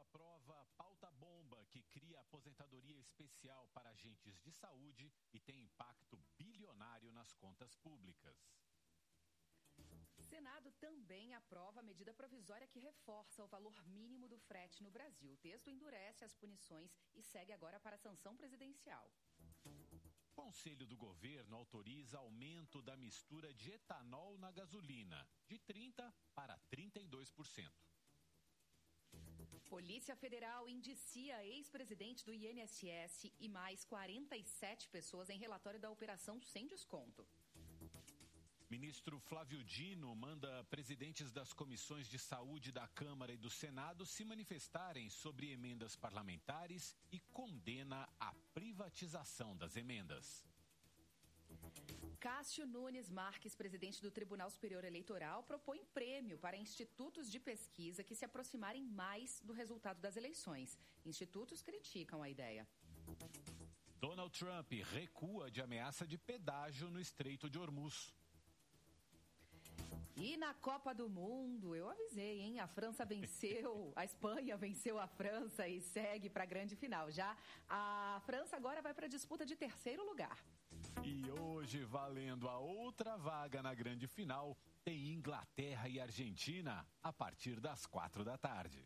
aprova pauta bomba que cria aposentadoria especial para agentes de saúde e tem impacto bilionário nas contas públicas. Senado também aprova a medida provisória que reforça o valor mínimo do frete no Brasil. O texto endurece as punições e segue agora para a sanção presidencial. Conselho do Governo autoriza aumento da mistura de etanol na gasolina, de 30% para 32%. Polícia Federal indicia ex-presidente do INSS e mais 47 pessoas em relatório da Operação Sem Desconto. Ministro Flávio Dino manda presidentes das comissões de saúde da Câmara e do Senado se manifestarem sobre emendas parlamentares e condena a privatização das emendas. Cássio Nunes Marques, presidente do Tribunal Superior Eleitoral, propõe prêmio para institutos de pesquisa que se aproximarem mais do resultado das eleições. Institutos criticam a ideia. Donald Trump recua de ameaça de pedágio no Estreito de Hormuz. E na Copa do Mundo, eu avisei, hein? A França venceu, a Espanha venceu a França e segue para a grande final. Já a França agora vai para a disputa de terceiro lugar. E hoje, valendo a outra vaga na grande final, tem Inglaterra e Argentina a partir das 4h.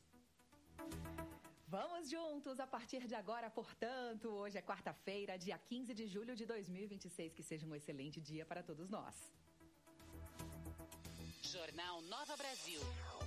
Vamos juntos a partir de agora, portanto. Hoje é quarta-feira, dia 15 de julho de 2026. Que seja um excelente dia para todos nós. Jornal Nova Brasil.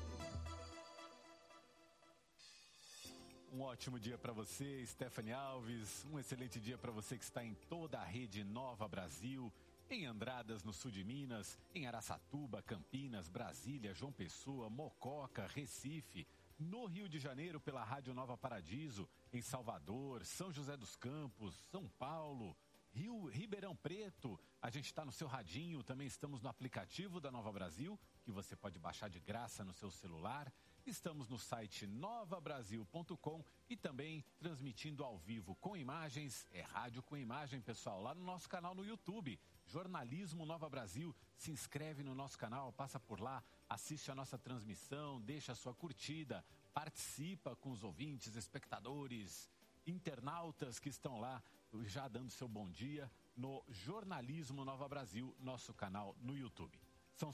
Um ótimo dia para você, Stephanie Alves. Um excelente dia para você que está em toda a rede Nova Brasil, em Andradas, no sul de Minas, em Araçatuba, Campinas, Brasília, João Pessoa, Mococa, Recife, no Rio de Janeiro pela Rádio Nova Paradiso, em Salvador, São José dos Campos, São Paulo, Ribeirão Preto. A gente está no seu radinho, também estamos no aplicativo da Nova Brasil, que você pode baixar de graça no seu celular. Estamos no site novabrasil.com e também transmitindo ao vivo com imagens, rádio com imagem, pessoal, lá no nosso canal no YouTube, Jornalismo Nova Brasil. Se inscreve no nosso canal, passa por lá, assiste a nossa transmissão, deixa a sua curtida, participa com os ouvintes, espectadores, internautas que estão lá já dando seu bom dia no Jornalismo Nova Brasil, nosso canal no YouTube. São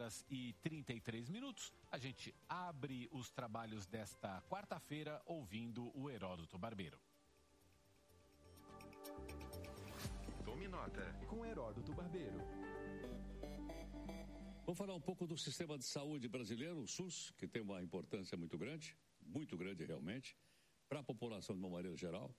6h33. A gente abre os trabalhos desta quarta-feira ouvindo o Heródoto Barbeiro. Tome nota com Heródoto Barbeiro. Vamos falar um pouco do sistema de saúde brasileiro, o SUS, que tem uma importância muito grande realmente, para a população de uma maneira geral.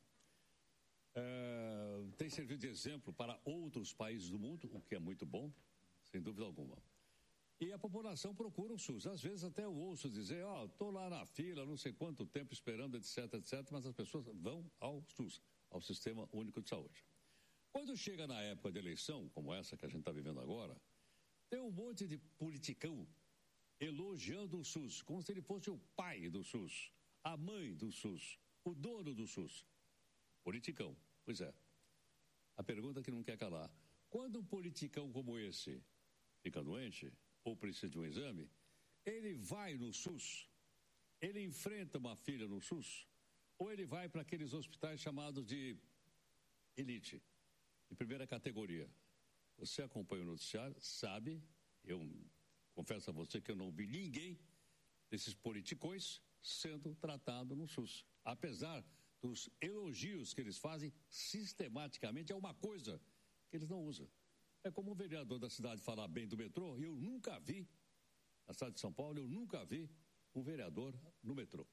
Tem servido de exemplo para outros países do mundo, o que é muito bom, sem dúvida alguma. E a população procura o SUS. Às vezes até eu ouço dizer, estou lá na fila, não sei quanto tempo esperando, etc, mas as pessoas vão ao SUS, ao Sistema Único de Saúde. Quando chega na época de eleição, como essa que a gente está vivendo agora, tem um monte de politicão elogiando o SUS, como se ele fosse o pai do SUS, a mãe do SUS, o dono do SUS. Politicão, pois é. A pergunta que não quer calar: quando um politicão como esse fica doente ou precisa de um exame, ele vai no SUS, ele enfrenta uma fila no SUS, ou ele vai para aqueles hospitais chamados de elite, de primeira categoria? Você acompanha o noticiário, sabe, eu confesso a você que eu não vi ninguém desses politicões sendo tratado no SUS, apesar dos elogios que eles fazem sistematicamente. É uma coisa que eles não usam. É como o vereador da cidade falar bem do metrô, e eu nunca vi, na cidade de São Paulo, eu nunca vi um vereador no metrô.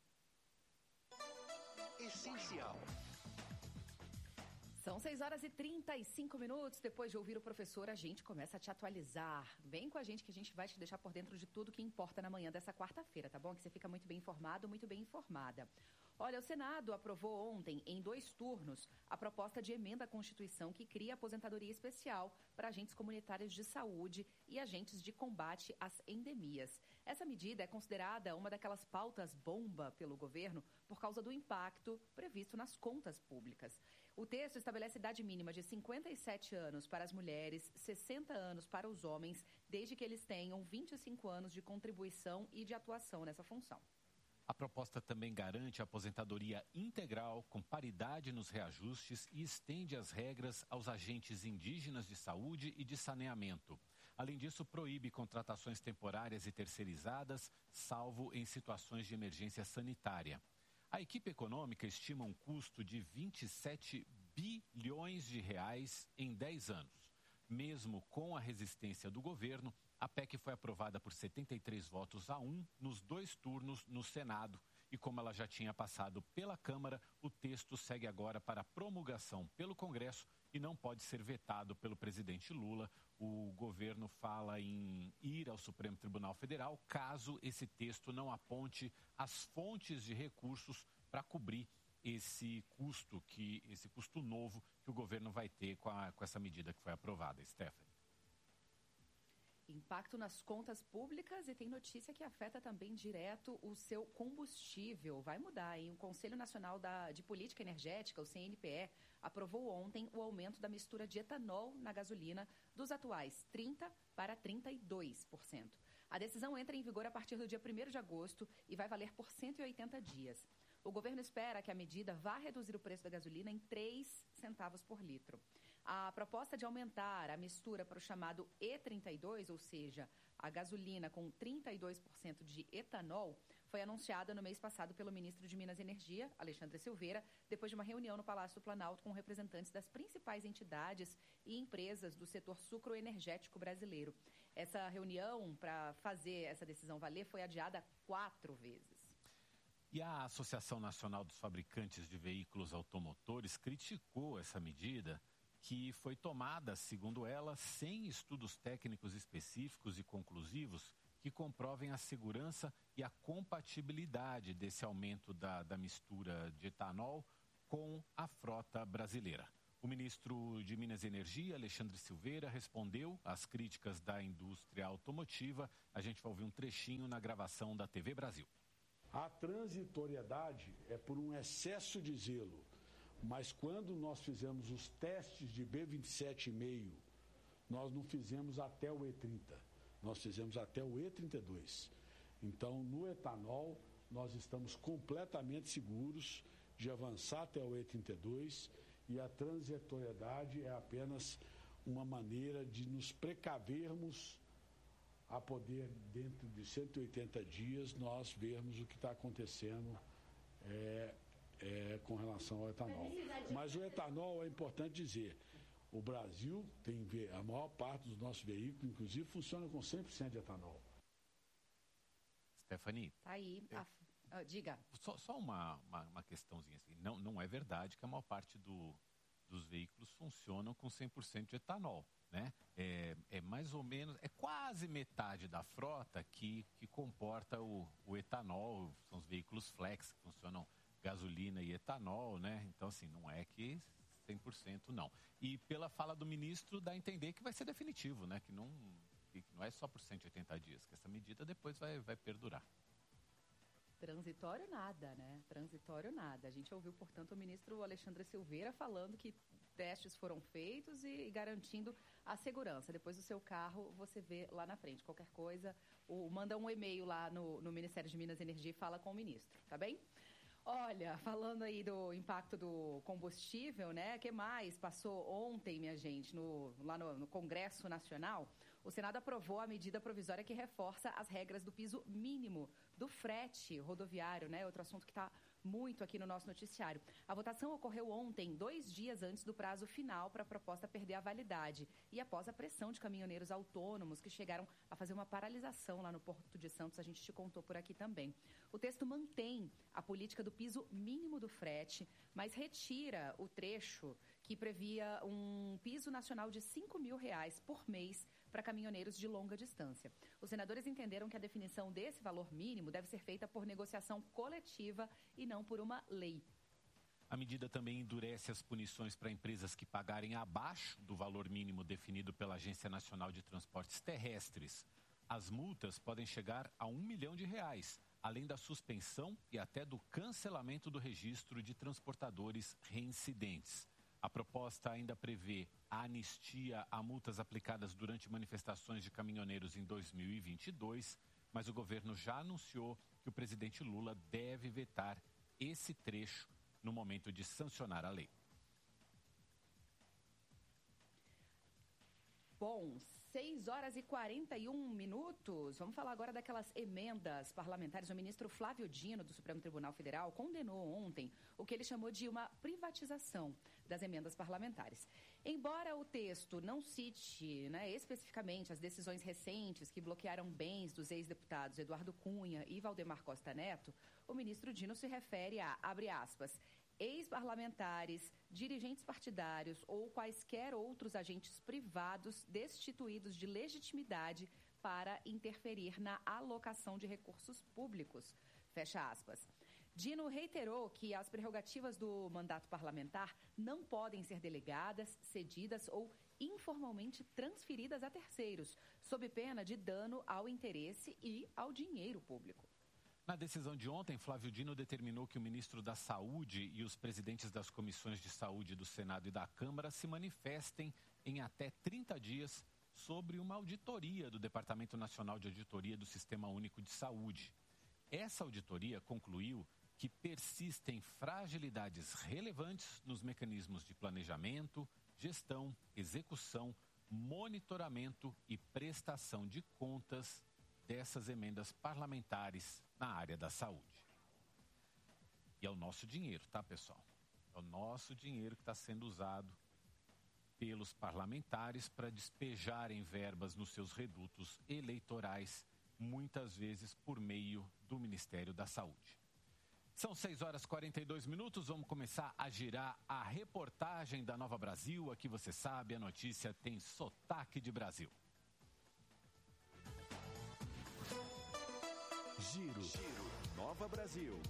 Essencial. São 6h35. Depois de ouvir o professor, a gente começa a te atualizar. Vem com a gente que a gente vai te deixar por dentro de tudo que importa na manhã dessa quarta-feira, tá bom? Que você fica muito bem informado, muito bem informada. Olha, o Senado aprovou ontem, em 2 turnos, a proposta de emenda à Constituição que cria aposentadoria especial para agentes comunitários de saúde e agentes de combate às endemias. Essa medida é considerada uma daquelas pautas bomba pelo governo por causa do impacto previsto nas contas públicas. O texto estabelece idade mínima de 57 anos para as mulheres, 60 anos para os homens, desde que eles tenham 25 anos de contribuição e de atuação nessa função. A proposta também garante a aposentadoria integral com paridade nos reajustes e estende as regras aos agentes indígenas de saúde e de saneamento. Além disso, proíbe contratações temporárias e terceirizadas, salvo em situações de emergência sanitária. A equipe econômica estima um custo de 27 bilhões de reais em 10 anos. Mesmo com a resistência do governo, a PEC foi aprovada por 73 votos a 1 nos 2 turnos no Senado. E como ela já tinha passado pela Câmara, o texto segue agora para promulgação pelo Congresso e não pode ser vetado pelo presidente Lula. O governo fala em ir ao Supremo Tribunal Federal caso esse texto não aponte as fontes de recursos para cobrir esse custo novo que o governo vai ter com essa medida que foi aprovada. Stephanie. Impacto nas contas públicas e tem notícia que afeta também direto o seu combustível. Vai mudar, hein? O Conselho Nacional de Política Energética, o CNPE, aprovou ontem o aumento da mistura de etanol na gasolina dos atuais 30% para 32%. A decisão entra em vigor a partir do dia 1º de agosto e vai valer por 180 dias. O governo espera que a medida vá reduzir o preço da gasolina em 3 centavos por litro. A proposta de aumentar a mistura para o chamado E32, ou seja, a gasolina com 32% de etanol, foi anunciada no mês passado pelo ministro de Minas e Energia, Alexandre Silveira, depois de uma reunião no Palácio do Planalto com representantes das principais entidades e empresas do setor sucroenergético brasileiro. Essa reunião, para fazer essa decisão valer, foi adiada 4 vezes. E a Associação Nacional dos Fabricantes de Veículos Automotores criticou essa medida, que foi tomada, segundo ela, sem estudos técnicos específicos e conclusivos que comprovem a segurança e a compatibilidade desse aumento da mistura de etanol com a frota brasileira. O ministro de Minas e Energia, Alexandre Silveira, respondeu às críticas da indústria automotiva. A gente vai ouvir um trechinho na gravação da TV Brasil. A transitoriedade é por um excesso de zelo. Mas quando nós fizemos os testes de B27,5, nós não fizemos até o E30, nós fizemos até o E32. Então, no etanol, nós estamos completamente seguros de avançar até o E32 e a transitoriedade é apenas uma maneira de nos precavermos a poder, dentro de 180 dias, nós vermos o que está acontecendo com relação ao etanol. Mas o etanol, é importante dizer, o Brasil tem a maior parte dos nossos veículos, inclusive, funciona com 100% de etanol. Stephanie. Tá aí. Diga. Só uma questãozinha assim. Não é verdade que a maior parte dos veículos funcionam com 100% de etanol, né? É mais ou menos, é quase metade da frota que comporta o etanol. São os veículos flex que funcionam gasolina e etanol, né? Então, assim, não é que 100% não. E pela fala do ministro, dá a entender que vai ser definitivo, né? Que não é só por 180 dias, que essa medida depois vai perdurar. Transitório nada, né? Transitório nada. A gente ouviu, portanto, o ministro Alexandre Silveira falando que testes foram feitos e garantindo a segurança. Depois do seu carro, você vê lá na frente. Qualquer coisa, manda um e-mail lá no Ministério de Minas e Energia e fala com o ministro, tá bem? Olha, falando aí do impacto do combustível, né? O que mais passou ontem, minha gente, lá no Congresso Nacional? O Senado aprovou a medida provisória que reforça as regras do piso mínimo do frete rodoviário, né? Outro assunto que está muito aqui no nosso noticiário. A votação ocorreu ontem, 2 dias antes do prazo final para a proposta perder a validade e após a pressão de caminhoneiros autônomos que chegaram a fazer uma paralisação lá no Porto de Santos, a gente te contou por aqui também. O texto mantém a política do piso mínimo do frete, mas retira o trecho que previa um piso nacional de R$5.000 por mês para caminhoneiros de longa distância. Os senadores entenderam que a definição desse valor mínimo deve ser feita por negociação coletiva e não por uma lei. A medida também endurece as punições para empresas que pagarem abaixo do valor mínimo definido pela Agência Nacional de Transportes Terrestres. As multas podem chegar a R$1 milhão, além da suspensão e até do cancelamento do registro de transportadores reincidentes. A proposta ainda prevê a anistia a multas aplicadas durante manifestações de caminhoneiros em 2022, mas o governo já anunciou que que o presidente Lula deve vetar esse trecho no momento de sancionar a lei. Bom, 6h41. Vamos falar agora daquelas emendas parlamentares. O ministro Flávio Dino, do Supremo Tribunal Federal, condenou ontem o que ele chamou de uma privatização das emendas parlamentares. Embora o texto não cite, especificamente as decisões recentes que bloquearam bens dos ex-deputados Eduardo Cunha e Valdemar Costa Neto, o ministro Dino se refere a, abre aspas, ex-parlamentares, dirigentes partidários ou quaisquer outros agentes privados destituídos de legitimidade para interferir na alocação de recursos públicos. Fecha aspas. Dino reiterou que as prerrogativas do mandato parlamentar não podem ser delegadas, cedidas ou informalmente transferidas a terceiros, sob pena de dano ao interesse e ao dinheiro público. Na decisão de ontem, Flávio Dino determinou que o ministro da Saúde e os presidentes das comissões de saúde do Senado e da Câmara se manifestem em até 30 dias sobre uma auditoria do Departamento Nacional de Auditoria do Sistema Único de Saúde. Essa auditoria concluiu que persistem fragilidades relevantes nos mecanismos de planejamento, gestão, execução, monitoramento e prestação de contas dessas emendas parlamentares na área da saúde. E é o nosso dinheiro, tá, pessoal? É o nosso dinheiro que está sendo usado pelos parlamentares para despejarem verbas nos seus redutos eleitorais, muitas vezes por meio do Ministério da Saúde. São 6h42. Vamos começar a girar a reportagem da Nova Brasil. Aqui você sabe, a notícia tem sotaque de Brasil. Giro. Nova Brasil.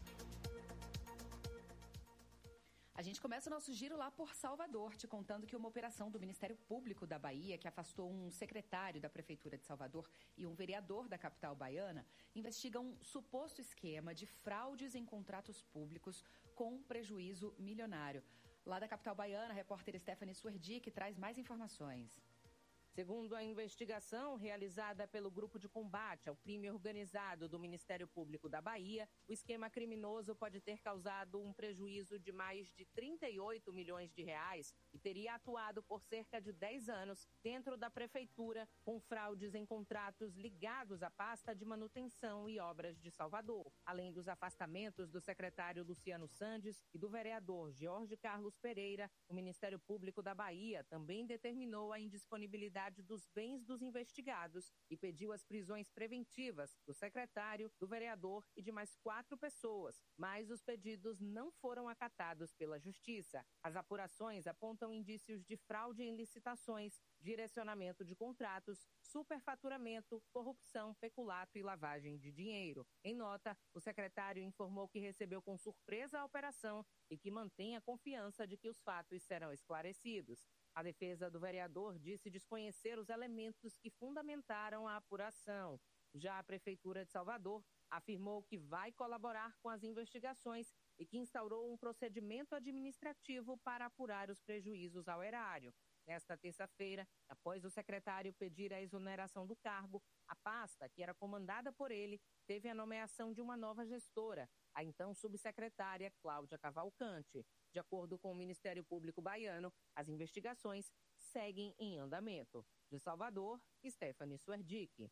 A gente começa o nosso giro lá por Salvador, te contando que uma operação do Ministério Público da Bahia, que afastou um secretário da Prefeitura de Salvador e um vereador da capital baiana, investiga um suposto esquema de fraudes em contratos públicos com prejuízo milionário. Lá da capital baiana, a repórter Stephanie Suerdic traz mais informações. Segundo a investigação realizada pelo Grupo de Combate ao Crime Organizado do Ministério Público da Bahia, o esquema criminoso pode ter causado um prejuízo de mais de 38 milhões de reais e teria atuado por cerca de 10 anos dentro da prefeitura, com fraudes em contratos ligados à pasta de manutenção e obras de Salvador. Além dos afastamentos do secretário Luciano Sandes e do vereador Jorge Carlos Pereira, o Ministério Público da Bahia também determinou a indisponibilidade dos bens dos investigados e pediu as prisões preventivas do secretário, do vereador e de mais 4 pessoas, mas os pedidos não foram acatados pela Justiça. As apurações apontam indícios de fraude em licitações, direcionamento de contratos, superfaturamento, corrupção, peculato e lavagem de dinheiro. Em nota, o secretário informou que recebeu com surpresa a operação e que mantém a confiança de que os fatos serão esclarecidos. A defesa do vereador disse desconhecer os elementos que fundamentaram a apuração. Já a Prefeitura de Salvador afirmou que vai colaborar com as investigações e que instaurou um procedimento administrativo para apurar os prejuízos ao erário. Nesta terça-feira, após o secretário pedir a exoneração do cargo, a pasta, que era comandada por ele, teve a nomeação de uma nova gestora, a então subsecretária Cláudia Cavalcante. De acordo com o Ministério Público Baiano, as investigações seguem em andamento. De Salvador, Stephanie Suerdic.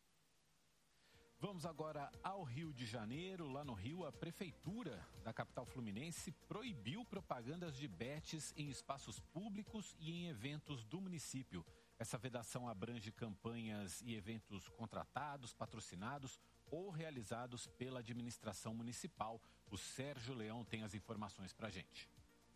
Vamos agora ao Rio de Janeiro. Lá no Rio, a prefeitura da capital fluminense proibiu propagandas de bets em espaços públicos e em eventos do município. Essa vedação abrange campanhas e eventos contratados, patrocinados ou realizados pela administração municipal. O Sérgio Leão tem as informações para a gente.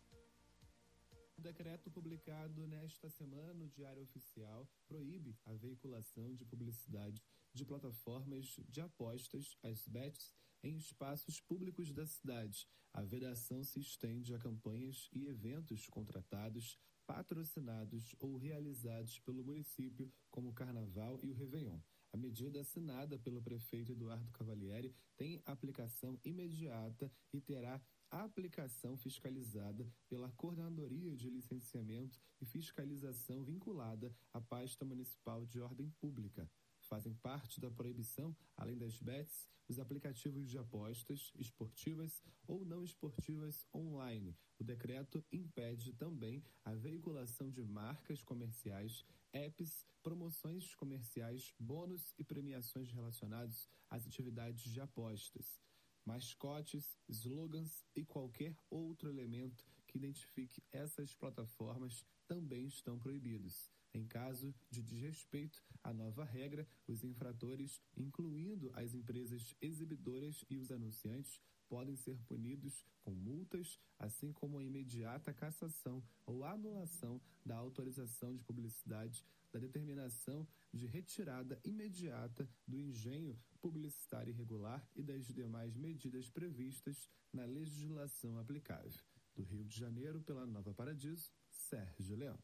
O decreto publicado nesta semana no Diário Oficial proíbe a veiculação de publicidade de plataformas de apostas, as bets, em espaços públicos da cidade. A vedação se estende a campanhas e eventos contratados, patrocinados ou realizados pelo município, como o Carnaval e o Réveillon. A medida assinada pelo prefeito Eduardo Cavalieri tem aplicação imediata e terá aplicação fiscalizada pela Coordenadoria de Licenciamento e Fiscalização vinculada à Pasta Municipal de Ordem Pública. Fazem parte da proibição, além das bets, os aplicativos de apostas esportivas ou não esportivas online. O decreto impede também a veiculação de marcas comerciais, apps, promoções comerciais, bônus e premiações relacionados às atividades de apostas. Mascotes, slogans e qualquer outro elemento que identifique essas plataformas também estão proibidos. Em caso de desrespeito à nova regra, os infratores, incluindo as empresas exibidoras e os anunciantes, podem ser punidos com multas, assim como a imediata cassação ou anulação da autorização de publicidade, da determinação de retirada imediata do engenho publicitário irregular e das demais medidas previstas na legislação aplicável. Do Rio de Janeiro, pela Nova Paradiso, Sérgio Leão.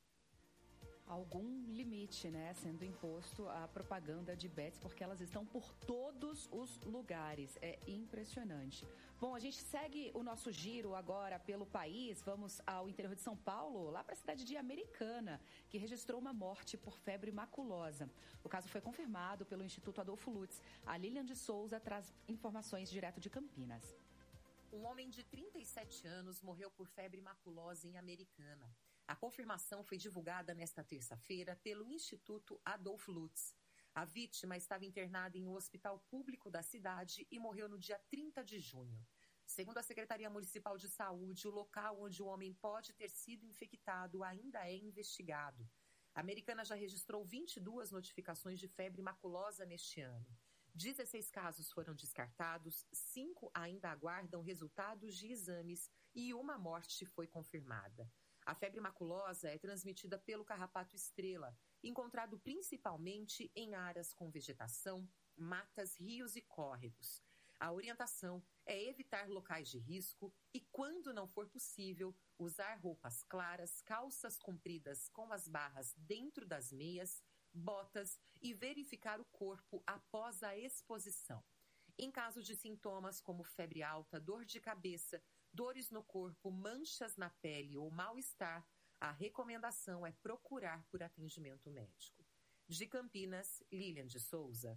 Algum limite, né, sendo imposto à propaganda de bets, porque elas estão por todos os lugares. É impressionante. Bom, a gente segue o nosso giro agora pelo país. Vamos ao interior de São Paulo, lá para a cidade de Americana, que registrou uma morte por febre maculosa. O caso foi confirmado pelo Instituto Adolfo Lutz. A Lilian de Souza traz informações direto de Campinas. Um homem de 37 anos morreu por febre maculosa em Americana. A confirmação foi divulgada nesta terça-feira pelo Instituto Adolfo Lutz. A vítima estava internada em um hospital público da cidade e morreu no dia 30 de junho. Segundo a Secretaria Municipal de Saúde, o local onde o homem pode ter sido infectado ainda é investigado. A Americana já registrou 22 notificações de febre maculosa neste ano. 16 casos foram descartados, 5 ainda aguardam resultados de exames e uma morte foi confirmada. A febre maculosa é transmitida pelo carrapato estrela, encontrado principalmente em áreas com vegetação, matas, rios e córregos. A orientação é evitar locais de risco e, quando não for possível, usar roupas claras, calças compridas com as barras dentro das meias, botas e verificar o corpo após a exposição. Em caso de sintomas como febre alta, dor de cabeça, dores no corpo, manchas na pele ou mal-estar, a recomendação é procurar por atendimento médico. De Campinas, Lilian de Souza.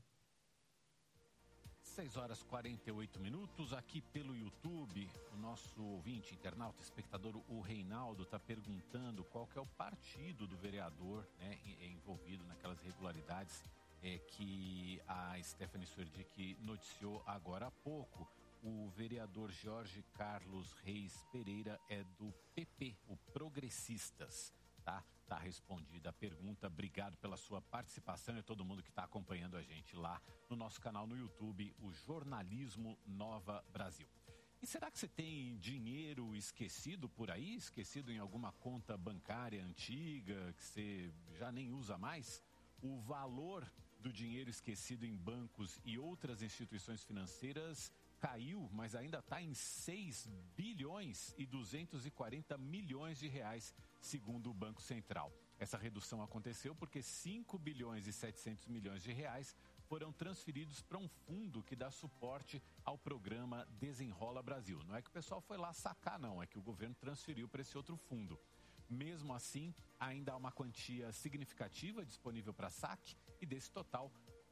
6h48, aqui pelo YouTube, o nosso ouvinte, internauta, espectador, o Reinaldo, está perguntando qual que é o partido do vereador, né, envolvido naquelas irregularidades que a Stephanie Suerdick noticiou agora há pouco. O vereador Jorge Carlos Reis Pereira é do PP, o Progressistas. Tá respondida a pergunta. Obrigado pela sua participação e a todo mundo que está acompanhando a gente lá no nosso canal no YouTube, o Jornalismo Nova Brasil. E será que você tem dinheiro esquecido por aí? Esquecido em alguma conta bancária antiga que você já nem usa mais? O valor do dinheiro esquecido em bancos e outras instituições financeiras caiu, mas ainda está em 6 bilhões e 240 milhões de reais, segundo o Banco Central. Essa redução aconteceu porque 5 bilhões e 700 milhões de reais foram transferidos para um fundo que dá suporte ao programa Desenrola Brasil. Não é que o pessoal foi lá sacar, não, é que o governo transferiu para esse outro fundo. Mesmo assim, ainda há uma quantia significativa disponível para saque e desse total,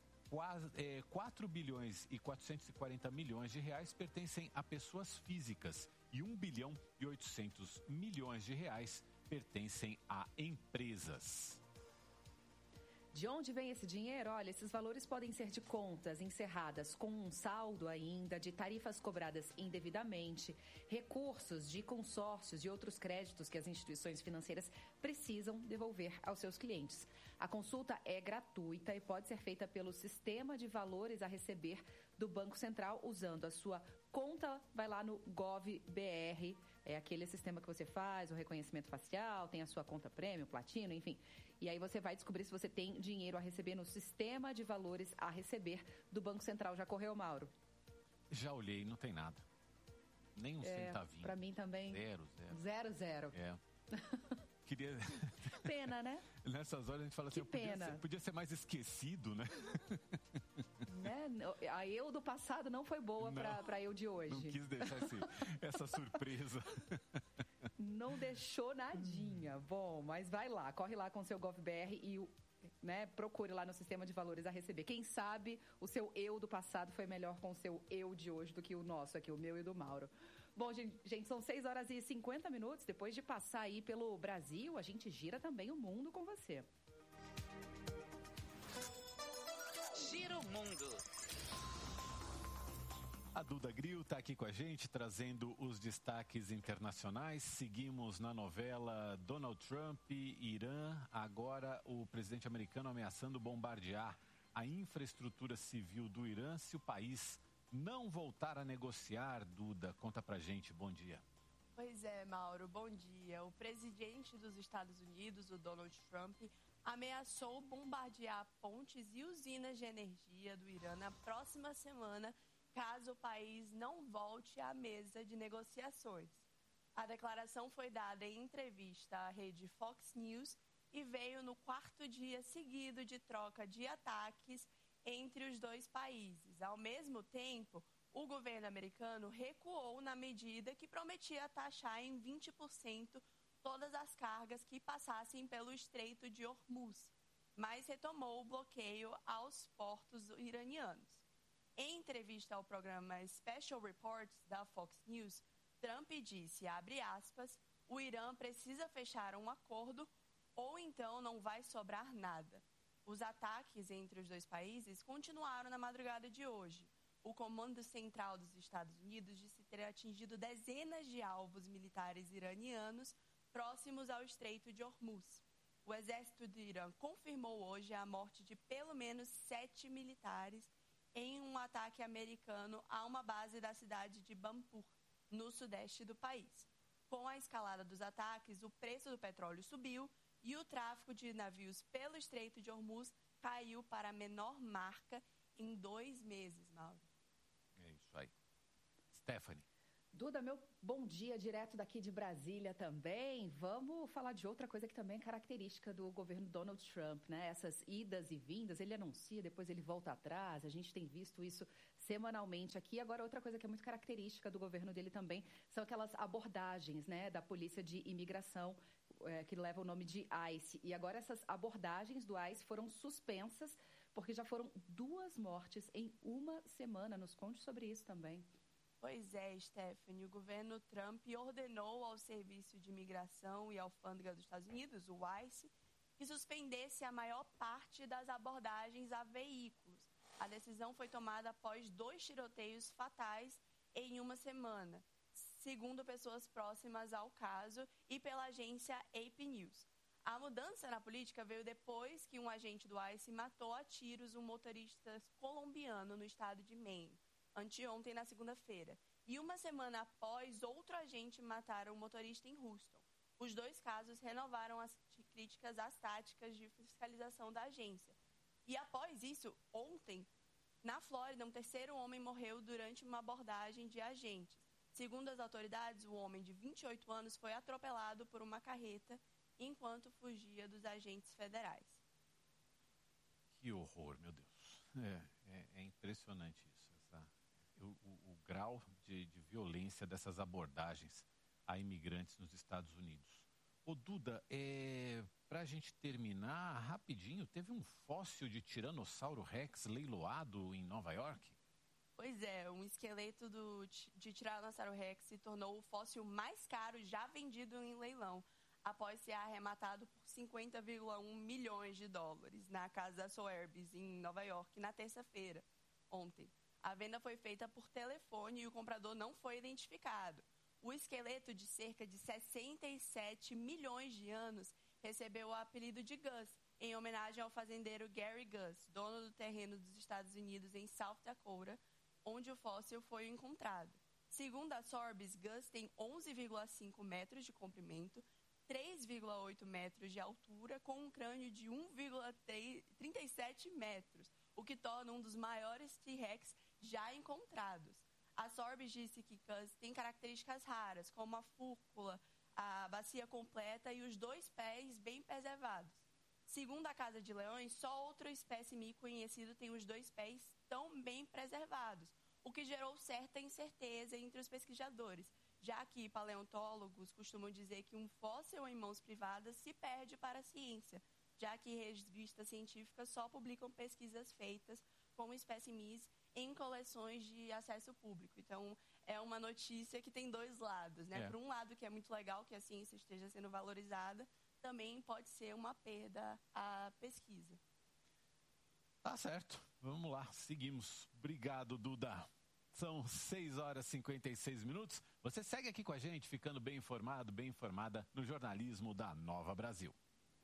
4 bilhões e 440 milhões de reais pertencem a pessoas físicas e 1 bilhão e 800 milhões de reais pertencem a empresas. De onde vem esse dinheiro? Olha, esses valores podem ser de contas encerradas com um saldo ainda, de tarifas cobradas indevidamente, recursos de consórcios e outros créditos que as instituições financeiras precisam devolver aos seus clientes. A consulta é gratuita e pode ser feita pelo Sistema de Valores a Receber do Banco Central, usando a sua conta, vai lá no GovBR, é aquele sistema que você faz, o reconhecimento facial, tem a sua conta Prêmio, Platino, enfim. E aí você vai descobrir se você tem dinheiro a receber no Sistema de Valores a Receber do Banco Central. Já correu, Mauro? Já olhei, não tem nada. Nem um centavinho. Pra mim também. Zero. É. Queria... Pena, né? Nessas horas a gente fala assim, podia ser mais esquecido, né? Né? A eu do passado não foi boa para eu de hoje. Não quis deixar essa surpresa. não deixou nadinha. Bom, mas vai lá, corre lá com o seu GovBR e procure lá no sistema de valores a receber. Quem sabe o seu eu do passado foi melhor com o seu eu de hoje do que o nosso aqui, o meu e do Mauro. Bom, gente, são 6h50. Depois de passar aí pelo Brasil, a gente gira também o mundo com você. Gira o mundo. A Duda Grill está aqui com a gente, trazendo os destaques internacionais. Seguimos na novela Donald Trump e Irã. Agora o presidente americano ameaçando bombardear a infraestrutura civil do Irã se o país não voltar a negociar. Duda, conta pra gente. Bom dia. Pois é, Mauro, bom dia. O presidente dos Estados Unidos, o Donald Trump, ameaçou bombardear pontes e usinas de energia do Irã na próxima semana, caso o país não volte à mesa de negociações. A declaração foi dada em entrevista à rede Fox News e veio no 4º dia seguido de troca de ataques entre os dois países. Ao mesmo tempo, o governo americano recuou na medida que prometia taxar em 20% todas as cargas que passassem pelo Estreito de Hormuz, mas retomou o bloqueio aos portos iranianos. Em entrevista ao programa Special Reports da Fox News, Trump disse, abre aspas, o Irã precisa fechar um acordo ou então não vai sobrar nada. Os ataques entre os dois países continuaram na madrugada de hoje. O Comando Central dos Estados Unidos disse ter atingido dezenas de alvos militares iranianos próximos ao Estreito de Hormuz. O exército do Irã confirmou hoje a morte de pelo menos 7 militares em um ataque americano a uma base da cidade de Bampur, no sudeste do país. Com a escalada dos ataques, o preço do petróleo subiu e o tráfego de navios pelo Estreito de Hormuz caiu para a menor marca em 2 meses, Mauro. É isso aí. Stephanie. Duda, meu bom dia, direto daqui de Brasília também. Vamos falar de outra coisa que também é característica do governo Donald Trump, né? Essas idas e vindas, ele anuncia, depois ele volta atrás, a gente tem visto isso semanalmente aqui. Agora, outra coisa que é muito característica do governo dele também são aquelas abordagens, né, da Polícia de Imigração, que leva o nome de ICE. E agora essas abordagens do ICE foram suspensas, porque já foram 2 mortes em uma semana. Nos conte sobre isso também. Pois é, Stephanie, o governo Trump ordenou ao Serviço de Imigração e Alfândega dos Estados Unidos, o ICE, que suspendesse a maior parte das abordagens a veículos. A decisão foi tomada após 2 tiroteios fatais em uma semana, segundo pessoas próximas ao caso e pela agência AP News. A mudança na política veio depois que um agente do ICE matou a tiros um motorista colombiano no estado de Maine, anteontem, na segunda-feira, e uma semana após, outro agente matar um motorista em Houston. Os 2 casos renovaram as críticas às táticas de fiscalização da agência. E após isso, ontem, na Flórida, um 3º homem morreu durante uma abordagem de agentes. Segundo as autoridades, o homem de 28 anos foi atropelado por uma carreta enquanto fugia dos agentes federais. Que horror, meu Deus. É impressionante isso. O grau de violência dessas abordagens a imigrantes nos Estados Unidos. Ô Duda, para a gente terminar rapidinho, teve um fóssil de Tiranossauro Rex leiloado em Nova York? Pois é, um esqueleto de Tiranossauro Rex se tornou o fóssil mais caro já vendido em leilão, após ser arrematado por $50,1 milhões na casa Sotheby's, em Nova York, na terça-feira, ontem. A venda foi feita por telefone e o comprador não foi identificado. O esqueleto, de cerca de 67 milhões de anos, recebeu o apelido de Gus, em homenagem ao fazendeiro Gary Gus, dono do terreno dos Estados Unidos em South Dakota, onde o fóssil foi encontrado. Segundo a Sotheby's, Gus tem 11,5 metros de comprimento, 3,8 metros de altura, com um crânio de 1,37 metros, o que torna um dos maiores T-Rex já encontrados. A Sotheby's disse que Gus tem características raras, como a fúrcula, a bacia completa e os 2 pés bem preservados. Segundo a Casa de Leões, só outro espécime conhecido tem os 2 pés tão bem preservados, o que gerou certa incerteza entre os pesquisadores, já que paleontólogos costumam dizer que um fóssil em mãos privadas se perde para a ciência, já que revistas científicas só publicam pesquisas feitas com espécimes em coleções de acesso público. Então, é uma notícia que tem dois lados, né? Por um lado, que é muito legal que a ciência esteja sendo valorizada, também pode ser uma perda à pesquisa. Tá certo. Vamos lá, seguimos. Obrigado, Duda. São 6h56. Você segue aqui com a gente, ficando bem informado, bem informada no jornalismo da Nova Brasil.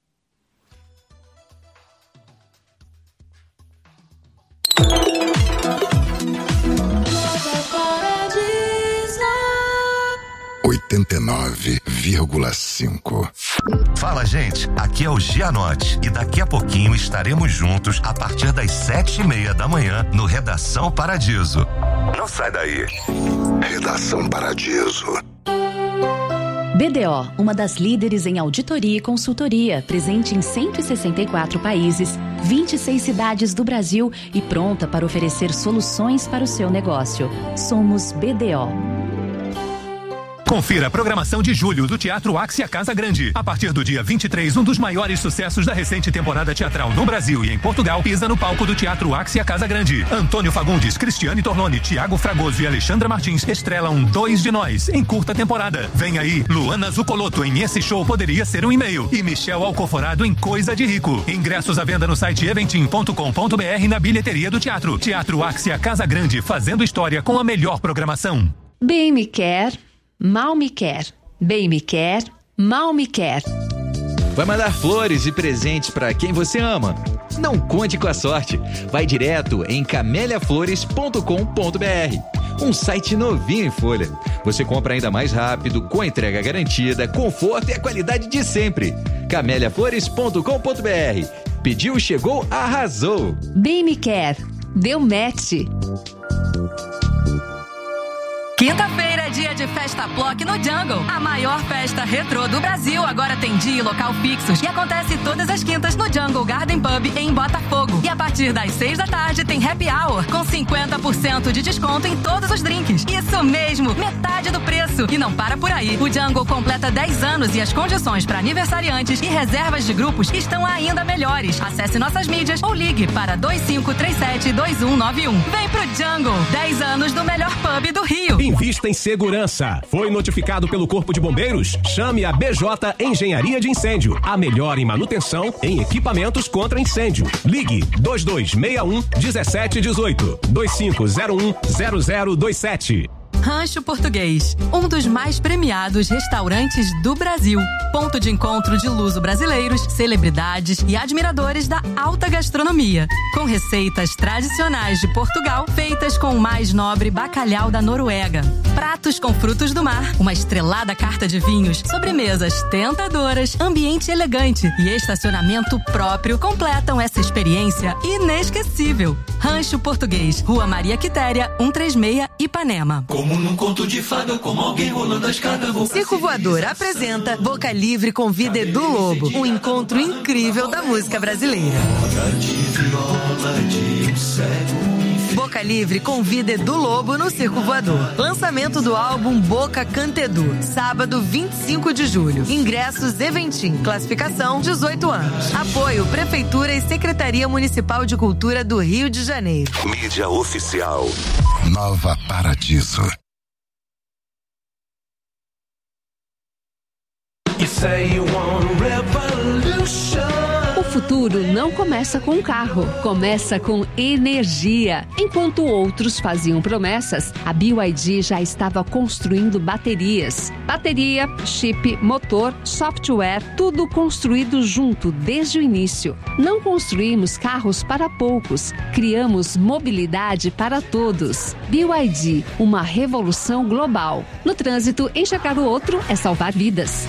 Paradiso 89,5. Fala, gente, aqui é o Gianotti e daqui a pouquinho estaremos juntos a partir das 7h30 da manhã no Redação Paradiso. Não sai daí. Redação Paradiso. BDO, uma das líderes em auditoria e consultoria, presente em 164 países, 26 cidades do Brasil e pronta para oferecer soluções para o seu negócio. Somos BDO. Confira a programação de julho do Teatro Axia Casa Grande. A partir do dia 23, um dos maiores sucessos da recente temporada teatral no Brasil e em Portugal pisa no palco do Teatro Axia Casa Grande. Antônio Fagundes, Cristiane Torlone, Tiago Fragoso e Alexandra Martins estrelam Dois de Nós, em curta temporada. Vem aí, Luana Zucoloto em Esse Show Poderia Ser um E-mail e Michel Alcoforado em Coisa de Rico. Ingressos à venda no site eventim.com.br e na bilheteria do teatro. Teatro Axia Casa Grande, fazendo história com a melhor programação. Bem me quer, mal me quer. Bem me quer, mal me quer. Vai mandar flores e presentes para quem você ama? Não conte com a sorte. Vai direto em cameliaflores.com.br. Um site novinho em folha. Você compra ainda mais rápido, com entrega garantida, conforto e a qualidade de sempre. cameliaflores.com.br. Pediu, chegou, arrasou. Bem me quer, deu match. Quinta-feira é dia de Festa Ploc no Jungle. A maior festa retrô do Brasil agora tem dia e local fixos e acontece todas as quintas no Jungle Garden Pub em Botafogo. E a partir das 6 da tarde tem Happy Hour com 50% de desconto em todos os drinks. Isso mesmo, metade do preço. E não para por aí. O Jungle completa 10 anos e as condições para aniversariantes e reservas de grupos estão ainda melhores. Acesse nossas mídias ou ligue para 2537-2191. Vem pro Jungle. 10 anos do melhor pub do Rio. Invista em segurança. Foi notificado pelo Corpo de Bombeiros? Chame a BJ Engenharia de Incêndio. A melhor em manutenção em equipamentos contra incêndio. Ligue 2261-1718. 2501-0027. Rancho Português, um dos mais premiados restaurantes do Brasil. Ponto de encontro de luso-brasileiros, celebridades e admiradores da alta gastronomia. Com receitas tradicionais de Portugal, feitas com o mais nobre bacalhau da Noruega. Pratos com frutos do mar, uma estrelada carta de vinhos, sobremesas tentadoras, ambiente elegante e estacionamento próprio completam essa experiência inesquecível. Rancho Português, Rua Maria Quitéria, 136, Ipanema. Como num conto de fada, como alguém rolando a escada. Circo Voador apresenta Boca Livre convida Edu Lobo, um encontro incrível da música brasileira. Boca Livre convida Edu Lobo no Circo Voador. Lançamento do álbum Boca Canta Edu, sábado 25 de julho. Ingressos Eventim, classificação 18 anos. Apoio Prefeitura e Secretaria Municipal de Cultura do Rio de Janeiro. Mídia oficial Nova Paradiso. O futuro não começa com um carro, começa com energia. Enquanto outros faziam promessas, a BYD já estava construindo baterias. Bateria, chip, motor, software, tudo construído junto desde o início. Não construímos carros para poucos, criamos mobilidade para todos. BYD, uma revolução global. No trânsito, enxergar o outro é salvar vidas.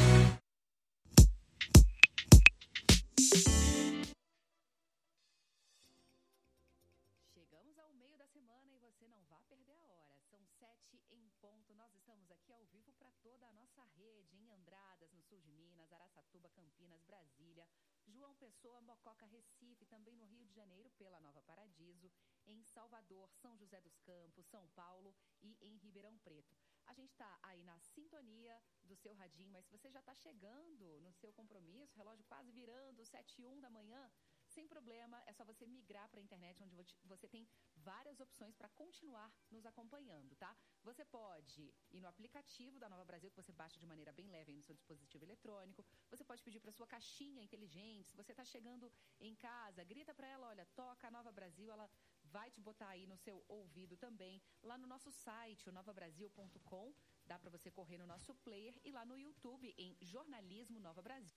Salvador, São José dos Campos, São Paulo e em Ribeirão Preto. A gente tá aí na sintonia do seu radinho, mas se você já tá chegando no seu compromisso, relógio quase virando 7h01 da manhã, sem problema, é só você migrar para a internet, onde você tem várias opções para continuar nos acompanhando, tá? Você pode ir no aplicativo da Nova Brasil, que você baixa de maneira bem leve aí no seu dispositivo eletrônico. Você pode pedir para sua caixinha inteligente. Se você está chegando em casa, grita para ela, olha, toca a Nova Brasil, ela vai te botar aí no seu ouvido também. Lá no nosso site, o novabrasil.com, dá para você correr no nosso player e lá no YouTube, em Jornalismo Nova Brasil.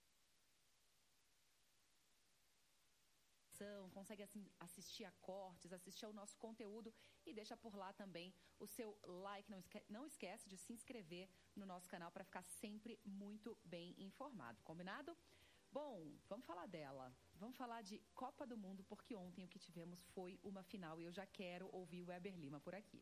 Consegue assistir a cortes, assistir ao nosso conteúdo e deixa por lá também o seu like. Não esquece de se inscrever no nosso canal para ficar sempre muito bem informado, combinado? Bom, vamos falar dela. Vamos falar de Copa do Mundo, porque ontem o que tivemos foi uma final e eu já quero ouvir o Weber Lima por aqui.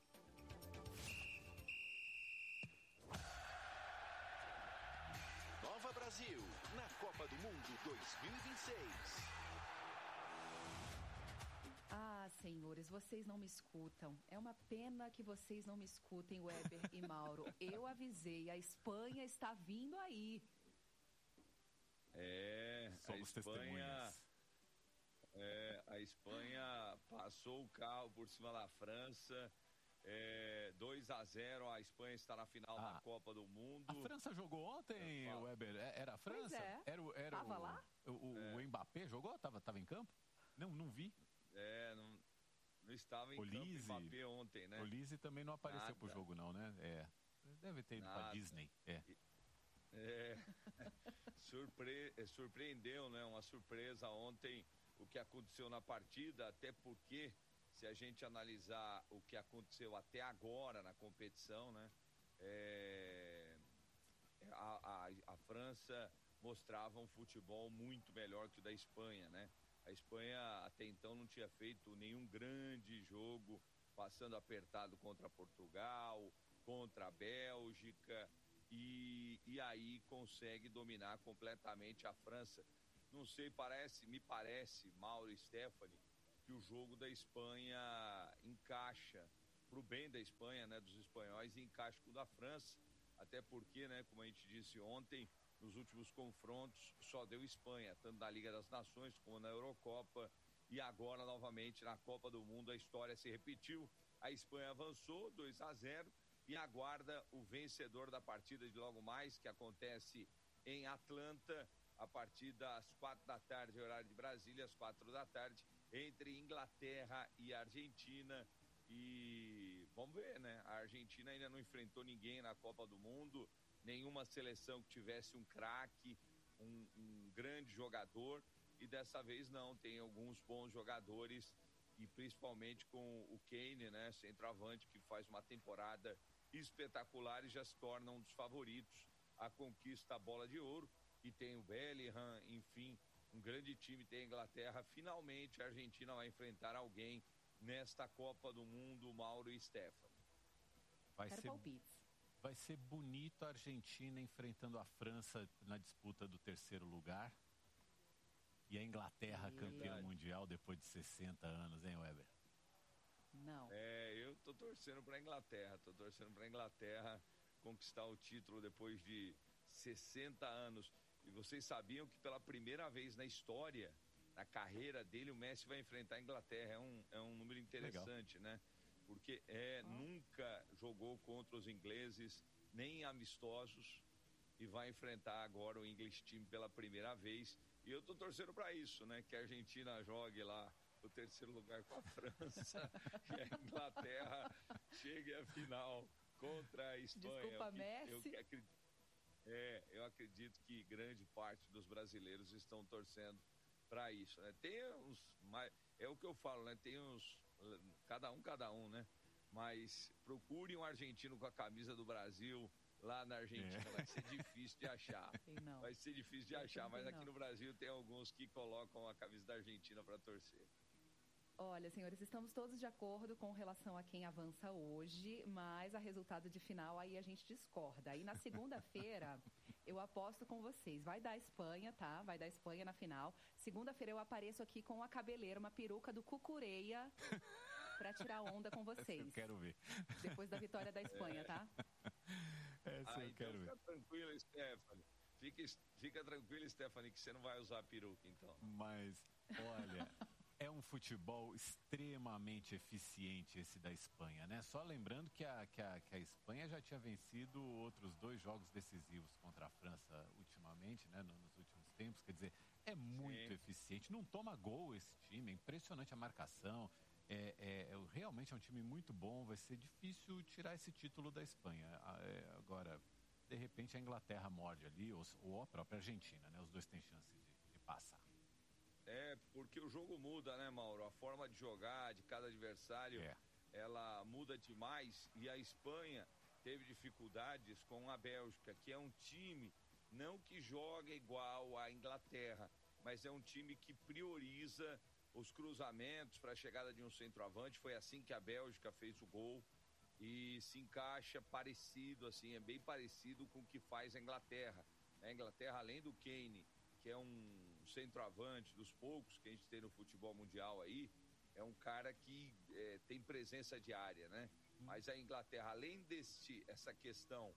Nova Brasil, na Copa do Mundo 2026. Ah, senhores, vocês não me escutam. É uma pena que vocês não me escutem, Weber e Mauro. Eu avisei, a Espanha está vindo aí. Somos testemunhas. A Espanha passou o carro por cima da França. 2-0, a Espanha está na final da Copa do Mundo. A França jogou ontem, Weber? Era a França? Pois é. Era Tava lá? O Mbappé jogou? Tava em campo? Não vi. Não estava em campo o Mbappé ontem, né? O Lise também não apareceu pro jogo, não, né? Deve ter ido pra Disney. Surpreendeu, né? Uma surpresa ontem o que aconteceu na partida, até porque se a gente analisar o que aconteceu até agora na competição, né? A França mostrava um futebol muito melhor que o da Espanha, né? A Espanha até então não tinha feito nenhum grande jogo, passando apertado contra Portugal, contra a Bélgica, e aí consegue dominar completamente a França. Não sei, me parece, Mauro e Stephanie, que o jogo da Espanha encaixa pro bem da Espanha, né, dos espanhóis, e encaixa com o da França, até porque, né, como a gente disse ontem, nos últimos confrontos só deu Espanha, tanto na Liga das Nações como na Eurocopa, e agora novamente na Copa do Mundo a história se repetiu. A Espanha avançou 2-0 e aguarda o vencedor da partida de logo mais, que acontece em Atlanta, a partir das 4 da tarde, horário de Brasília, às 4 da tarde, entre Inglaterra e Argentina. E vamos ver, né? A Argentina ainda não enfrentou ninguém na Copa do Mundo, nenhuma seleção que tivesse um craque, um grande jogador, e dessa vez não, tem alguns bons jogadores, e principalmente com o Kane, né, centroavante, que faz uma temporada espetacular e já se torna um dos favoritos à conquista da Bola de Ouro, e tem o Bellingham, enfim, um grande time, tem a Inglaterra. Finalmente a Argentina vai enfrentar alguém nesta Copa do Mundo, Mauro e Stefano. Vai ser bonito a Argentina enfrentando a França na disputa do terceiro lugar. E a Inglaterra campeã mundial depois de 60 anos, hein, Weber? Não. Eu tô torcendo pra Inglaterra. Conquistar o título depois de 60 anos. E vocês sabiam que pela primeira vez na história, na carreira dele, o Messi vai enfrentar a Inglaterra. É um número interessante, legal, né? Porque nunca jogou contra os ingleses, nem amistosos, e vai enfrentar agora o English Team pela primeira vez. E eu tô torcendo para isso, né? Que a Argentina jogue lá o terceiro lugar com a França e a Inglaterra chegue à final contra a Espanha. Desculpa, Messi. Eu acredito que grande parte dos brasileiros estão torcendo para isso, né? Tem é o que eu falo, né? Tem uns, cada um, né? Mas procure um argentino com a camisa do Brasil lá na Argentina, vai ser difícil de achar. Vai ser difícil de achar, mas aqui no Brasil tem alguns que colocam a camisa da Argentina para torcer. Olha, senhores, estamos todos de acordo com relação a quem avança hoje, mas a resultado de final aí a gente discorda. Aí na segunda-feira eu aposto com vocês, vai dar Espanha, tá? Vai dar Espanha na final. Segunda-feira eu apareço aqui com a cabeleira, uma peruca do Cucureia, pra tirar onda com vocês. Eu quero ver. Depois da vitória da Espanha, tá? Essa eu quero ver. Fica tranquila, Stephanie. Fica tranquila, Stephanie, que você não vai usar a peruca, então. Mas, olha, é um futebol extremamente eficiente esse da Espanha, né? Só lembrando que a Espanha já tinha vencido outros 2 jogos decisivos contra a França ultimamente, né? Nos últimos tempos, quer dizer, é muito eficiente. Não toma gol esse time, é impressionante a marcação. Realmente é um time muito bom, vai ser difícil tirar esse título da Espanha. Agora, de repente a Inglaterra morde ali, ou a própria Argentina, né? Os dois têm chance de passar. Porque o jogo muda, né, Mauro? A forma de jogar de cada adversário, ela muda demais, e a Espanha teve dificuldades com a Bélgica, que é um time não que joga igual à Inglaterra, mas é um time que prioriza os cruzamentos para a chegada de um centroavante. Foi assim que a Bélgica fez o gol e se encaixa parecido, assim, é bem parecido com o que faz a Inglaterra. A Inglaterra, além do Kane, que é um centroavante dos poucos que a gente tem no futebol mundial aí, é um cara que tem presença diária, né? Mas a Inglaterra, além essa questão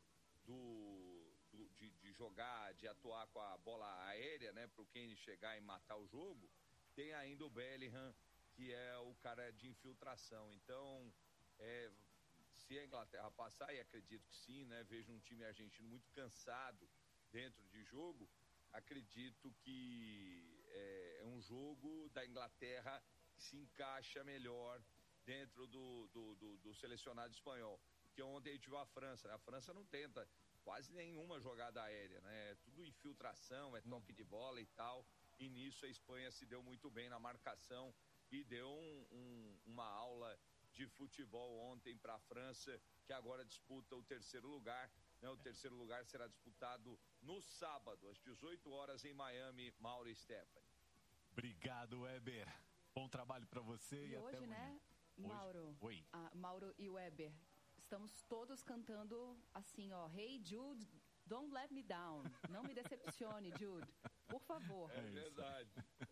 de jogar, de atuar com a bola aérea, né, para o Kane chegar e matar o jogo, tem ainda o Bellingham, que é o cara de infiltração. Então, se a Inglaterra passar, e acredito que sim, né, vejo um time argentino muito cansado dentro de jogo, acredito que é um jogo da Inglaterra que se encaixa melhor dentro do selecionado espanhol. Porque ontem a gente viu a França, né? A França não tenta quase nenhuma jogada aérea, né? É tudo infiltração, é toque de bola e tal. E nisso a Espanha se deu muito bem na marcação e deu uma aula de futebol ontem para a França, que agora disputa o 3º lugar. Né? O 3º lugar será disputado no sábado, às 18 horas em Miami. Mauro e Stephanie. Obrigado, Weber. Bom trabalho para você e hoje, até amanhã. Né, Mauro? Oi. Mauro e Weber, estamos todos cantando assim, ó, Hey Jude, don't let me down. Não me decepcione, Jude. Por favor. É verdade.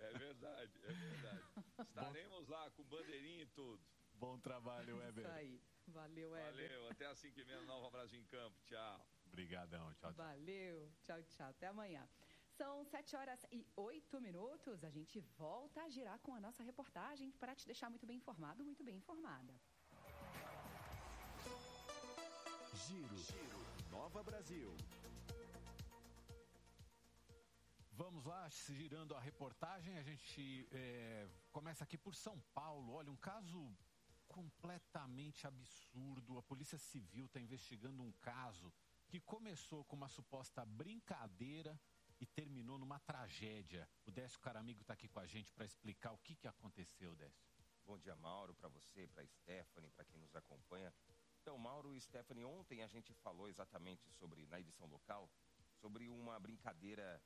Estaremos lá com bandeirinha e tudo. Bom trabalho, Weber. Isso aí. Valeu, Weber. Valeu. Até às 5h30, Nova Brasil em Campo. Tchau. Obrigadão. Tchau, tchau. Valeu. Tchau, tchau. Até amanhã. São 7h08. A gente volta a girar com a nossa reportagem para te deixar muito bem informado, muito bem informada. Giro Nova Brasil. Vamos lá, girando a reportagem, a gente começa aqui por São Paulo. Olha, um caso completamente absurdo. A Polícia Civil está investigando um caso que começou com uma suposta brincadeira e terminou numa tragédia. O Décio Caramigo está aqui com a gente para explicar o que aconteceu, Décio. Bom dia, Mauro, para você, para Stephanie, para quem nos acompanha. Então, Mauro e Stephanie, ontem a gente falou exatamente na edição local, sobre uma brincadeira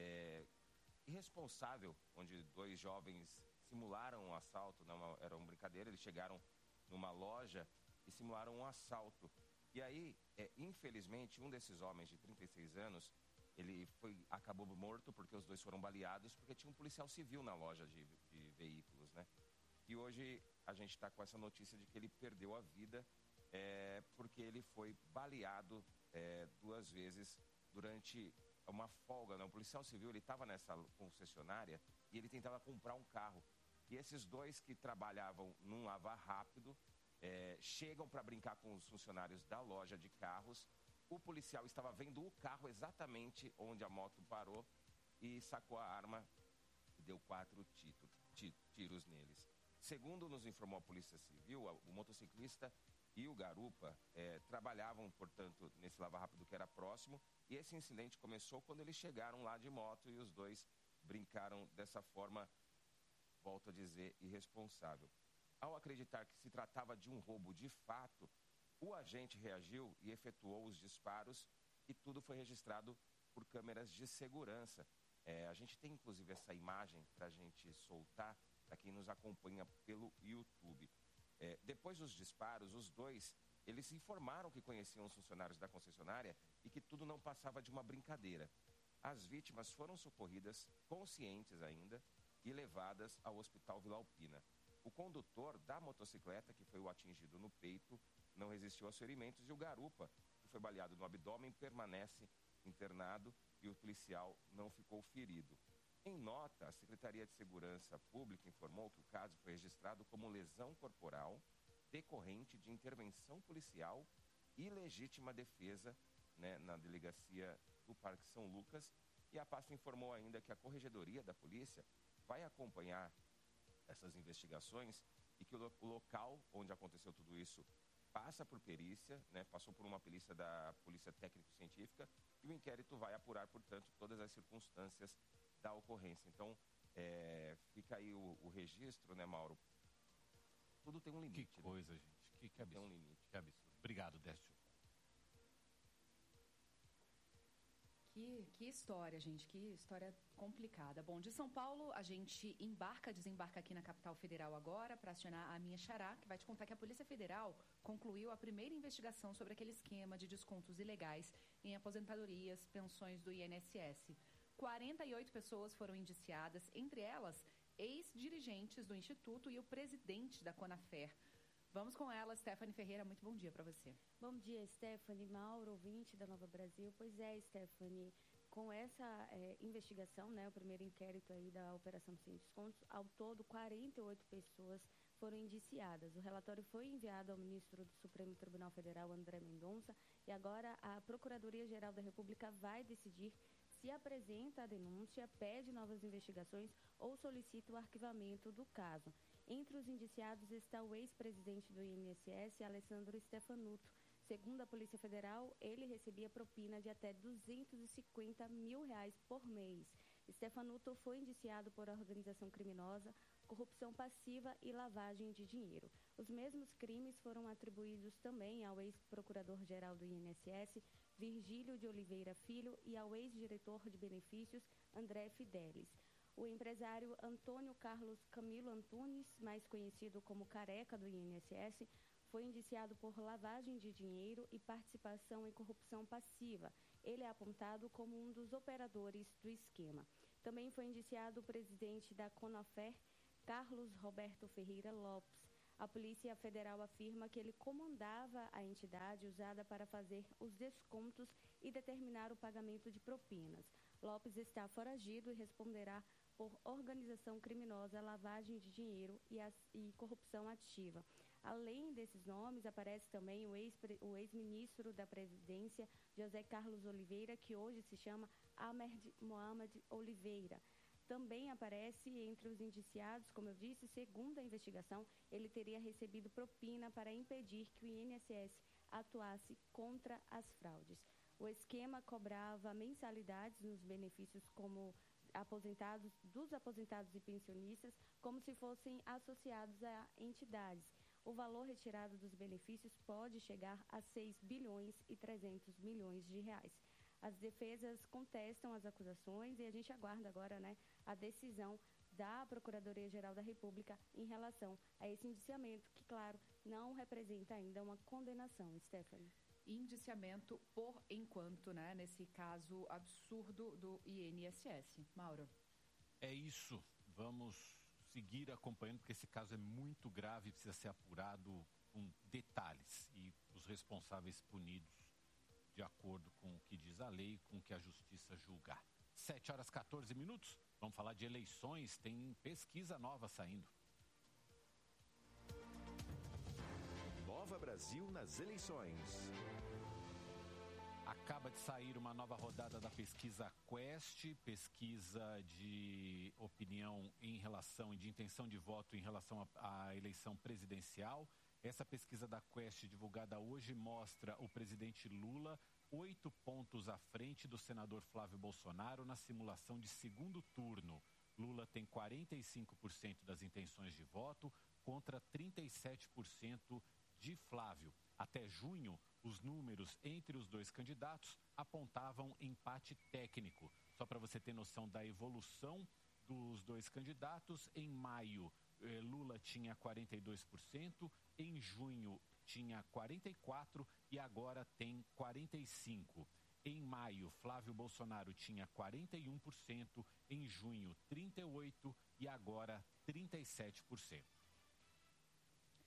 irresponsável, onde 2 jovens simularam um assalto. Era uma brincadeira, eles chegaram numa loja e simularam um assalto. E aí, infelizmente, um desses homens de 36 anos, ele acabou morto porque os 2 foram baleados, porque tinha um policial civil na loja de veículos, né? E hoje a gente está com essa notícia de que ele perdeu a vida porque ele foi baleado 2 vezes durante uma folga, né? O policial civil, ele estava nessa concessionária e ele tentava comprar um carro. E esses 2 que trabalhavam num lavar rápido chegam para brincar com os funcionários da loja de carros. O policial estava vendo o carro exatamente onde a moto parou e sacou a arma e deu 4 tiros neles. Segundo nos informou a Polícia Civil, o motociclista e o garupa trabalhavam, portanto, nesse lava rápido que era próximo, e esse incidente começou quando eles chegaram lá de moto e os 2 brincaram dessa forma, volto a dizer, irresponsável. Ao acreditar que se tratava de um roubo de fato, o agente reagiu e efetuou os disparos e tudo foi registrado por câmeras de segurança. A gente tem, inclusive, essa imagem para a gente soltar para quem nos acompanha pelo YouTube. Depois dos disparos, os 2, eles informaram que conheciam os funcionários da concessionária e que tudo não passava de uma brincadeira. As vítimas foram socorridas, conscientes ainda, e levadas ao Hospital Vila Alpina. O condutor da motocicleta, que foi o atingido no peito, não resistiu aos ferimentos, e o garupa, que foi baleado no abdômen, permanece internado e o policial não ficou ferido. Em nota, a Secretaria de Segurança Pública informou que o caso foi registrado como lesão corporal decorrente de intervenção policial e legítima defesa, né, na delegacia do Parque São Lucas. E a pasta informou ainda que a Corregedoria da Polícia vai acompanhar essas investigações e que o local onde aconteceu tudo isso passa por perícia, né, passou por uma perícia da Polícia Técnico-Científica e o inquérito vai apurar, portanto, todas as circunstâncias da ocorrência. Então, fica aí o registro, né, Mauro? Tudo tem um limite. Que coisa, né? Gente. Que absurdo. Tem um limite. Que absurdo. Obrigado, Décio. Que história, gente, que história complicada. Bom, de São Paulo, a gente desembarca aqui na capital federal agora para acionar a minha xará, que vai te contar que a Polícia Federal concluiu a primeira investigação sobre aquele esquema de descontos ilegais em aposentadorias, pensões do INSS. 48 pessoas foram indiciadas, entre elas ex-dirigentes do Instituto e o presidente da Conafer. Vamos com ela, Stephanie Ferreira, muito bom dia para você. Bom dia, Stephanie, Mauro, ouvinte da Nova Brasil. Pois é, Stephanie, com essa investigação, né, o primeiro inquérito aí da Operação Sem Descontos, ao todo 48 pessoas foram indiciadas. O relatório foi enviado ao ministro do Supremo Tribunal Federal, André Mendonça, e agora a Procuradoria-Geral da República vai decidir se apresenta a denúncia, pede novas investigações ou solicita o arquivamento do caso. Entre os indiciados está o ex-presidente do INSS, Alessandro Stefanuto. Segundo a Polícia Federal, ele recebia propina de até R$250 mil por mês. Stefanuto foi indiciado por organização criminosa, corrupção passiva e lavagem de dinheiro. Os mesmos crimes foram atribuídos também ao ex-procurador-geral do INSS, Virgílio de Oliveira Filho, e ao ex-diretor de benefícios, André Fidelis. O empresário Antônio Carlos Camilo Antunes, mais conhecido como Careca do INSS, foi indiciado por lavagem de dinheiro e participação em corrupção passiva. Ele é apontado como um dos operadores do esquema. Também foi indiciado o presidente da Conafer, Carlos Roberto Ferreira Lopes. A Polícia Federal afirma que ele comandava a entidade usada para fazer os descontos e determinar o pagamento de propinas. Lopes está foragido e responderá por organização criminosa, lavagem de dinheiro e corrupção ativa. Além desses nomes, aparece também o ex-ministro da Previdência, José Carlos Oliveira, que hoje se chama Ahmed Mohamed Oliveira. Também aparece entre os indiciados, como eu disse, segundo a investigação, ele teria recebido propina para impedir que o INSS atuasse contra as fraudes. O esquema cobrava mensalidades nos benefícios dos aposentados e pensionistas, como se fossem associados a entidades. O valor retirado dos benefícios pode chegar a 6 bilhões e 300 milhões de reais. As defesas contestam as acusações e a gente aguarda agora, né, a decisão da Procuradoria-Geral da República em relação a esse indiciamento, que, claro, não representa ainda uma condenação, Stephanie. Indiciamento por enquanto, né, nesse caso absurdo do INSS. Mauro. É isso. Vamos seguir acompanhando, porque esse caso é muito grave e precisa ser apurado com detalhes e os responsáveis punidos de acordo com o que diz a lei, com o que a justiça julgar. 7h14. Vamos falar de eleições, tem pesquisa nova saindo. Nova Brasil nas eleições. Acaba de sair uma nova rodada da pesquisa Quest, pesquisa de opinião em relação e de intenção de voto em relação à eleição presidencial. Essa pesquisa da Quest, divulgada hoje, mostra o presidente Lula 8 pontos à frente do senador Flávio Bolsonaro na simulação de segundo turno. Lula tem 45% das intenções de voto contra 37% de Flávio. Até junho, os números entre os dois candidatos apontavam empate técnico. Só para você ter noção da evolução dos dois candidatos, em maio, Lula tinha 42%, em junho tinha 44% e agora tem 45%. Em maio, Flávio Bolsonaro tinha 41%, em junho 38% e agora 37%.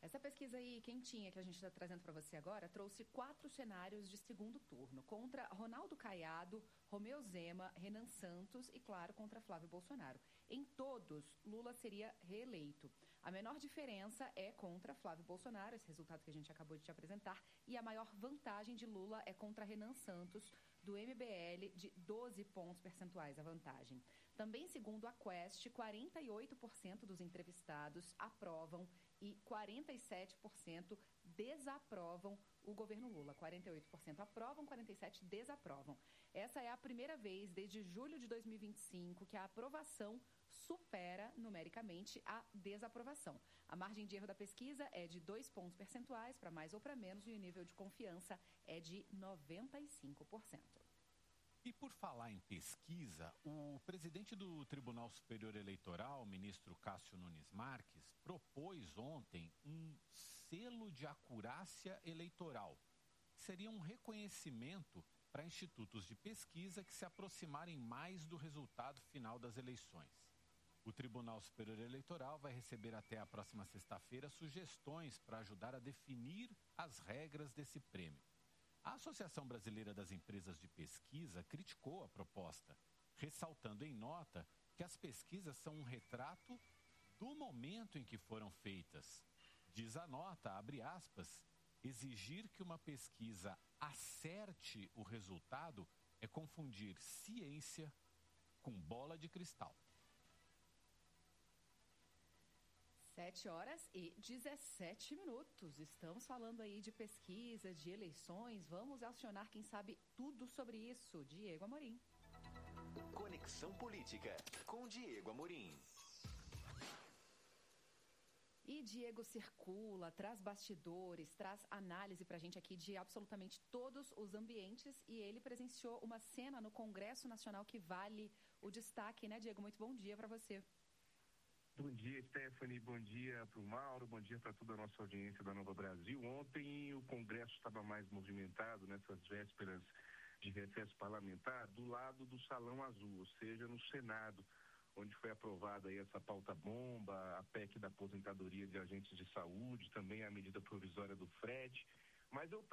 Essa pesquisa aí, quentinha, que a gente está trazendo para você agora, trouxe 4 cenários de segundo turno. Contra Ronaldo Caiado, Romeu Zema, Renan Santos e, claro, contra Flávio Bolsonaro. Em todos, Lula seria reeleito. A menor diferença é contra Flávio Bolsonaro, esse resultado que a gente acabou de te apresentar, e a maior vantagem de Lula é contra Renan Santos, do MBL, de 12 pontos percentuais a vantagem. Também, segundo a Quest, 48% dos entrevistados aprovam e 47% desaprovam o governo Lula. 48% aprovam, 47% desaprovam. Essa é a primeira vez desde julho de 2025 que a aprovação supera numericamente a desaprovação. A margem de erro da pesquisa é de 2 pontos percentuais, para mais ou para menos, e o nível de confiança é de 95%. E por falar em pesquisa, o presidente do Tribunal Superior Eleitoral, o ministro Cássio Nunes Marques, propôs ontem um selo de acurácia eleitoral. Seria um reconhecimento para institutos de pesquisa que se aproximarem mais do resultado final das eleições. O Tribunal Superior Eleitoral vai receber até a próxima sexta-feira sugestões para ajudar a definir as regras desse prêmio. A Associação Brasileira das Empresas de Pesquisa criticou a proposta, ressaltando em nota que as pesquisas são um retrato do momento em que foram feitas. Diz a nota, abre aspas, exigir que uma pesquisa acerte o resultado é confundir ciência com bola de cristal. 7h17. Estamos falando aí de pesquisa, de eleições. Vamos acionar quem sabe tudo sobre isso. Diego Amorim. Conexão Política, com Diego Amorim. E Diego circula, traz bastidores, traz análise pra gente aqui de absolutamente todos os ambientes. E ele presenciou uma cena no Congresso Nacional que vale o destaque, né, Diego? Muito bom dia para você. Bom dia, Stephanie. Bom dia para o Mauro. Bom dia para toda a nossa audiência da Nova Brasil. Ontem o Congresso estava mais movimentado nessas vésperas de recesso parlamentar do lado do Salão Azul, ou seja, no Senado, onde foi aprovada aí essa pauta-bomba, a PEC da aposentadoria de agentes de saúde, também a medida provisória do FRED. Mas eu